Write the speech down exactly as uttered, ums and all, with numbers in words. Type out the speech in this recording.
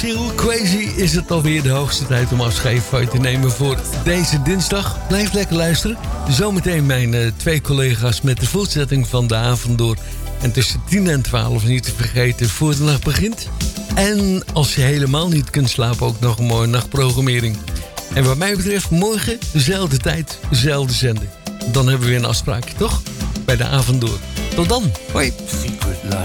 Still Crazy is het alweer de hoogste tijd om afscheid van je te nemen voor deze dinsdag. Blijf lekker luisteren. Zometeen mijn uh, twee collega's met de voortzetting van de avond door. En tussen tien en twaalf niet te vergeten voor de nacht begint. En als je helemaal niet kunt slapen, ook nog een mooie nachtprogrammering. En wat mij betreft morgen dezelfde tijd, dezelfde zender. Dan hebben we weer een afspraakje, toch? Bij de avond door. Tot dan. Hoi.